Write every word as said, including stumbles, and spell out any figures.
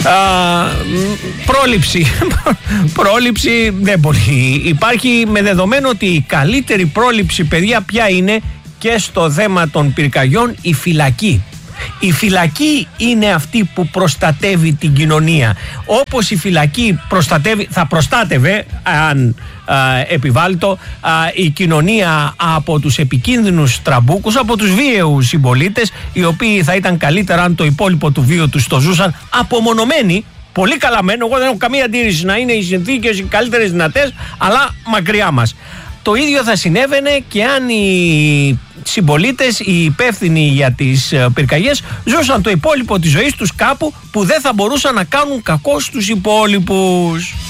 Α, πρόληψη. Πρόληψη δεν μπορεί. Υπάρχει με δεδομένο ότι η καλύτερη πρόληψη, παιδιά, ποια είναι και στο θέμα των πυρκαγιών? Η φυλακή. Η φυλακή είναι αυτή που προστατεύει την κοινωνία. Όπως η φυλακή προστατεύει, θα προστάτευε, αν επιβάλλητο, η κοινωνία από τους επικίνδυνους τραμπούκους, από τους βίαιους συμπολίτες, οι οποίοι θα ήταν καλύτερα αν το υπόλοιπο του βίου τους το ζούσαν απομονωμένοι. Πολύ καλά μένω, εγώ δεν έχω καμία αντίρρηση να είναι οι συνθήκες οι καλύτερες δυνατές, αλλά μακριά μας. Το ίδιο θα συνέβαινε και αν οι συμπολίτες, οι υπεύθυνοι για τις πυρκαγιές, ζούσαν το υπόλοιπο της ζωής τους κάπου που δεν θα μπορούσαν να κάνουν κακό στους υπόλοιπους.